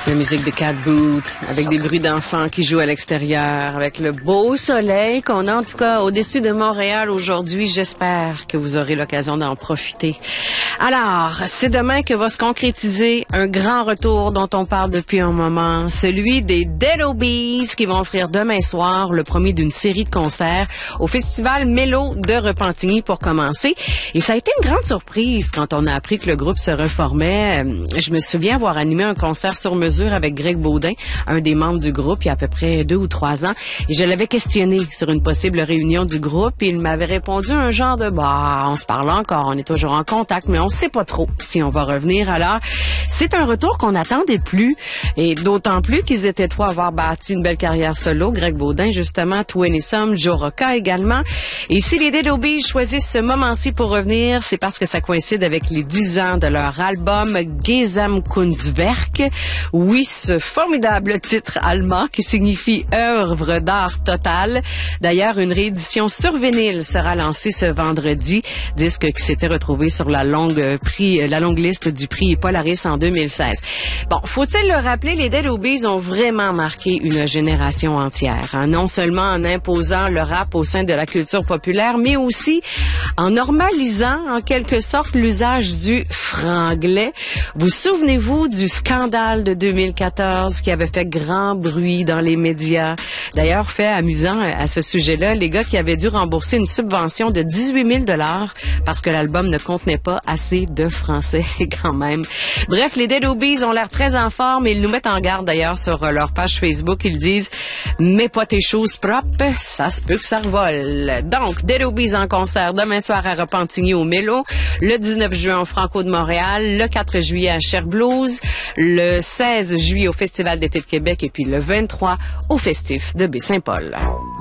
La musique de Cat Boot, avec des bruits d'enfants qui jouent à l'extérieur, avec le beau soleil qu'on a en tout cas au-dessus de Montréal aujourd'hui. J'espère que vous aurez l'occasion d'en profiter. Alors, c'est demain que va se concrétiser un grand retour dont on parle depuis un moment, celui des Dead Obies qui vont offrir demain soir le premier d'une série de concerts au Festival Mélo de Repentigny pour commencer. Et ça a été une grande surprise quand on a appris que le groupe se reformait. Je me souviens avoir animé un concert sur mesure avec Greg Baudin, un des membres du groupe, il y a à peu près 2 ou 3 ans. Et je l'avais questionné sur une possible réunion du groupe et il m'avait répondu un genre de « bah, on se parle encore, on est toujours en contact, mais on sait pas trop si on va revenir. » Alors, c'est un retour qu'on n'attendait plus et d'autant plus qu'ils étaient 3 à avoir bâti une belle carrière solo. Greg Baudin, justement, Twain Some, Joe Rocca également. Et si les Dead Obies choisissent ce moment-ci pour revenir, c'est parce que ça coïncide avec les 10 ans de leur album Gesamtkunstwerk. Oui, ce formidable titre allemand qui signifie œuvre d'art total. D'ailleurs, une réédition sur vinyle sera lancée ce vendredi, disque qui s'était retrouvé sur la longue liste du prix Polaris en 2016. Bon, faut-il le rappeler, les Dead Obies ont vraiment marqué une génération entière, hein? Non seulement en imposant le rap au sein de la culture populaire, mais aussi en normalisant en quelque sorte l'usage du franglais. Vous souvenez-vous du scandale de 2014 qui avait fait grand bruit dans les médias? D'ailleurs, fait amusant à ce sujet-là, les gars qui avaient dû rembourser une subvention de 18 000 $ parce que l'album ne contenait pas assez de français quand même. Bref, les Dead Obies ont l'air très en forme et ils nous mettent en garde d'ailleurs sur leur page Facebook. Ils disent « Mets pas tes choses propres, ça se peut que ça revole ». Donc, Dead Obies en concert demain soir à Repentigny au Mélo, le 19 juin au Franco de Montréal, le 4 juillet à Cher Blues, le 16 juillet au Festival d'été de Québec et puis le 23 au Festif de Baie-Saint-Paul.